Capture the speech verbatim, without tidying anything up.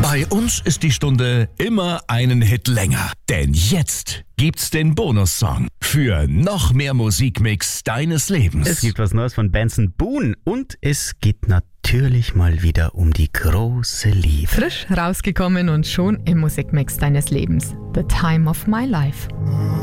Bei uns ist die Stunde immer einen Hit länger. Denn jetzt gibt's den Bonussong für noch mehr Musikmix deines Lebens. Es gibt was Neues von Benson Boone und es geht natürlich mal wieder um die große Liebe. Frisch rausgekommen und schon im Musikmix deines Lebens. The Time of My Life.